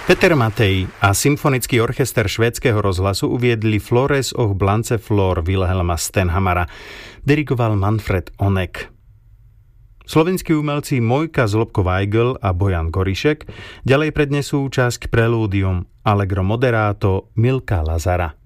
Peter Matej a Symfonický orchester švédskeho rozhlasu uviedli Flores och Blanze Flor Wilhelma Stenhamara. Dirigoval Manfred Onek. Slovenskí umelci Mojka Zlobko-Weigl a Bojan Gorišek ďalej prednesú časť Prelúdium Allegro moderato Milka Lazara.